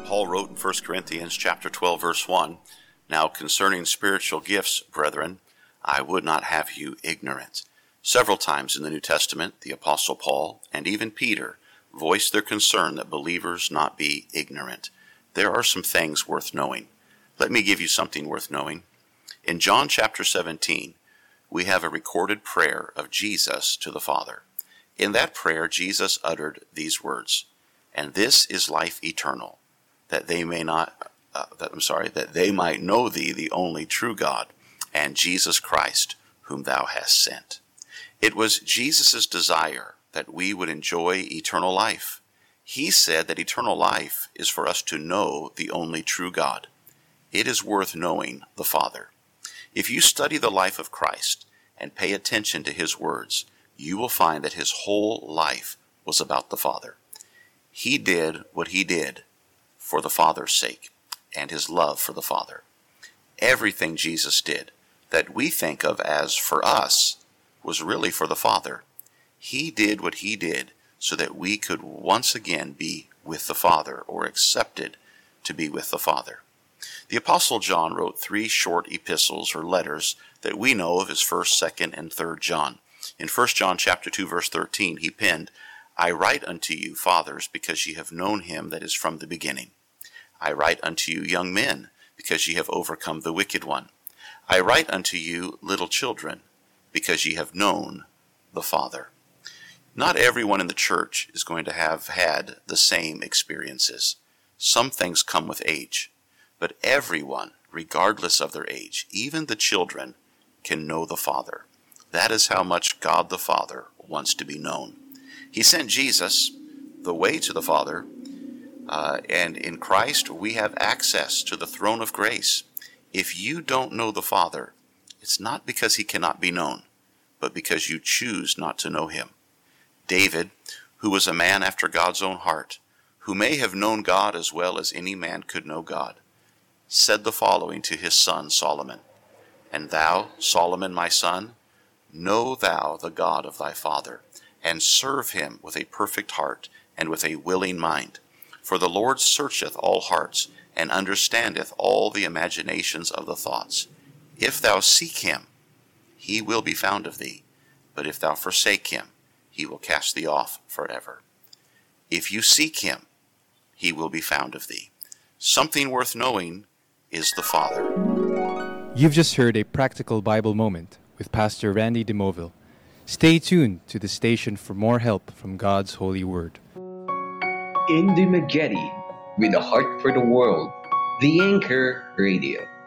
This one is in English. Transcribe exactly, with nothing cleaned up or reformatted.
Paul wrote in First Corinthians chapter twelve, verse one, "Now concerning spiritual gifts, brethren, I would not have you ignorant." Several times in the New Testament, the Apostle Paul and even Peter voiced their concern that believers not be ignorant. There are some things worth knowing. Let me give you something worth knowing. In John chapter seventeen, we have a recorded prayer of Jesus to the Father. In that prayer, Jesus uttered these words, "And this is life eternal, that they may not, uh, that, I'm sorry, that they might know thee, the only true God, and Jesus Christ, whom thou hast sent." It was Jesus' desire that we would enjoy eternal life. He said that eternal life is for us to know the only true God. It is worth knowing the Father. If you study the life of Christ and pay attention to his words, you will find that his whole life was about the Father. He did what he did for the Father's sake and his love for the Father. Everything Jesus did that we think of as for us was really for the Father. He did what he did so that we could once again be with the Father, or accepted to be with the Father. The Apostle John wrote three short epistles or letters that we know of as first, second, and third John. In First John chapter two, verse thirteen, he penned, "I write unto you, fathers, because ye have known him that is from the beginning. I write unto you, young men, because ye have overcome the wicked one. I write unto you, little children, because ye have known the Father." Not everyone in the church is going to have had the same experiences. Some things come with age, but everyone, regardless of their age, even the children, can know the Father. That is how much God the Father wants to be known. He sent Jesus, the way to the Father, uh, and in Christ we have access to the throne of grace. If you don't know the Father, it's not because he cannot be known, but because you choose not to know him. David, who was a man after God's own heart, who may have known God as well as any man could know God, said the following to his son Solomon, "And thou, Solomon my son, know thou the God of thy father, and serve him with a perfect heart and with a willing mind. For the Lord searcheth all hearts, and understandeth all the imaginations of the thoughts. If thou seek him, he will be found of thee, but if thou forsake him, he will cast thee off forever." If you seek him, he will be found of thee. Something worth knowing is the Father. You've just heard a practical Bible moment with Pastor Randy DeMoville. Stay tuned to the station for more help from God's holy word. In Dumaguete, with a heart for the world, the Anchor Radio.